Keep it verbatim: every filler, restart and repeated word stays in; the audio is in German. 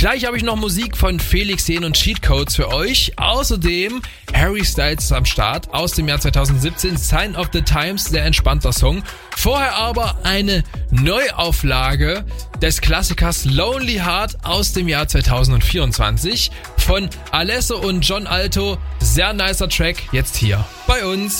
Gleich habe ich noch Musik von Felix Jähn und Cheat Codes für euch. Außerdem Harry Styles ist am Start aus dem Jahr zweitausendsiebzehn. Sign of the Times, sehr entspannter Song. Vorher aber eine Neuauflage des Klassikers Lonely Heart aus dem Jahr zweitausendvierundzwanzig von Alesso und John Alto. Sehr nicer Track, jetzt hier bei uns.